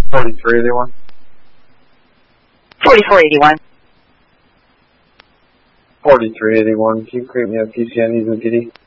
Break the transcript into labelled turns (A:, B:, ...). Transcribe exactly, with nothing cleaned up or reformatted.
A: forty-three eighty-one.
B: forty-four eighty-one.
A: forty-three eighty-one. Can you create me a P C N using P D?